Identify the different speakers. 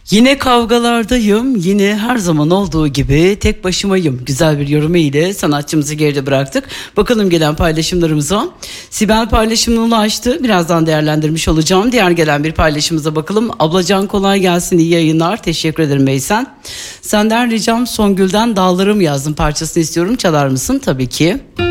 Speaker 1: Yine kavgalardayım, yine her zaman olduğu gibi tek başımayım. Güzel bir yorum ile sanatçımızı geride bıraktık. Bakalım gelen paylaşımlarımıza. Sibel paylaşımını ulaştı. Birazdan değerlendirmiş olacağım. Diğer gelen bir paylaşımımıza bakalım. Ablacan kolay gelsin, iyi yayınlar. Teşekkür ederim Beysen. Senden ricam Songül'den Dağlarım yazdım parçasını istiyorum. Çalar mısın? Tabii ki.